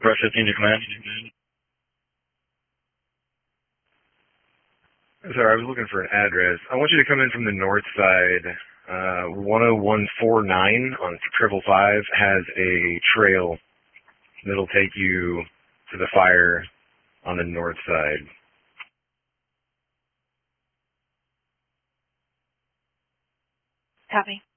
Brush 15 to command. Sorry, I was looking for an address. I want you to come in from the north side. 10149 on 555 has a trail that'll take you to the fire on the north side. Copy.